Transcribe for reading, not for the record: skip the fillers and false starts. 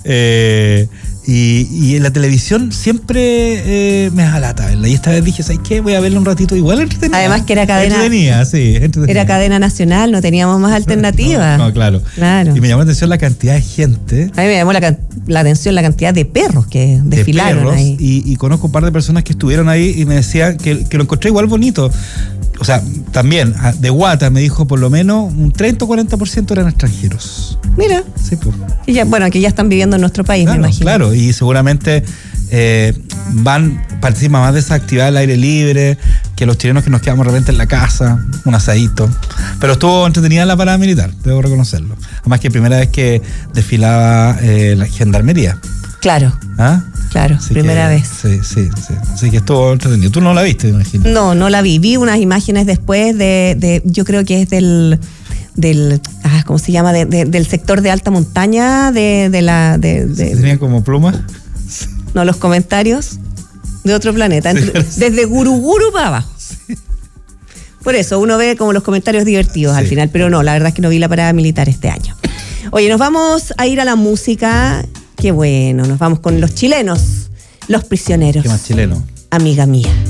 Y en la televisión siempre me da lata verla. Y esta vez dije, ¿sabes qué? Voy a verla un ratito. Igual entretenida. Además que era cadena. Entretenida. Era cadena nacional, no teníamos más alternativas. No, claro. Y me llamó la atención la cantidad de gente. A mí me llamó la atención la cantidad de perros que desfilaron ahí. Y conozco un par de personas que estuvieron ahí y me decían que lo encontré igual bonito. O sea, también, de Guata me dijo por lo menos un 30 o 40% eran extranjeros. Mira. Sí, pues. Y ya, bueno, que ya están viviendo en nuestro país, claro, me imagino. Claro, y seguramente participan más de esa actividad al aire libre, que los chilenos que nos quedamos de repente en la casa, un asadito. Pero estuvo entretenida la parada militar, debo reconocerlo. Además que primera vez que desfilaba la gendarmería. Claro. ¿Ah? Claro, así primera vez. Sí. Así que estuvo entretenido. ¿Tú no la viste, me imagino? No la vi. Vi unas imágenes después de yo creo que es del ¿cómo se llama? Del sector de alta montaña, ¿Tenían como plumas? No, los comentarios de otro planeta. Desde Guruguru para abajo. Sí. Por eso, uno ve como los comentarios divertidos al final, pero no, la verdad es que no vi la parada militar este año. Oye, nos vamos a ir a la música. Qué bueno, nos vamos con los chilenos, Los Prisioneros. ¿Qué más chileno? Amiga mía.